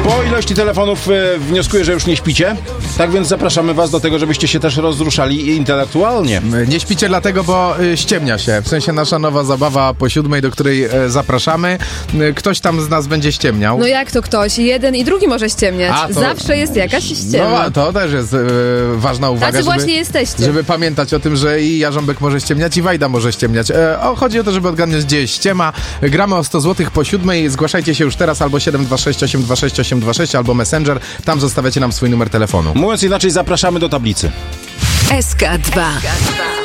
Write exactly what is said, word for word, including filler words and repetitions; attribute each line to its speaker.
Speaker 1: Po ilości telefonów y, wnioskuję, że już nie śpicie. Tak więc zapraszamy was do tego, żebyście się też rozruszali intelektualnie.
Speaker 2: Nie śpicie dlatego, bo y, ściemnia się. W sensie nasza nowa zabawa po siódmej, do której y, zapraszamy. Y, ktoś tam z nas będzie ściemniał.
Speaker 3: No jak to ktoś? Jeden i drugi może ściemniać.
Speaker 2: A, to...
Speaker 3: Zawsze jest jakaś ściema.
Speaker 2: No to też jest y, ważna uwaga.
Speaker 3: Tacy
Speaker 2: żeby,
Speaker 3: właśnie jesteście.
Speaker 2: Żeby pamiętać o tym, że i Jarząbek może ściemniać, i Wajda może ściemniać. E, o, chodzi o to, żeby odgadnąć, gdzie jest ściema. Gramy o sto złotych po siódmej. Zgłaszajcie się już teraz albo siedem dwa sześć osiem dwa sześć osiem dwa sześć albo Messenger. Tam zostawiacie nam swój numer telefonu.
Speaker 1: Mówiąc inaczej, zapraszamy do tablicy.
Speaker 4: S K dwa.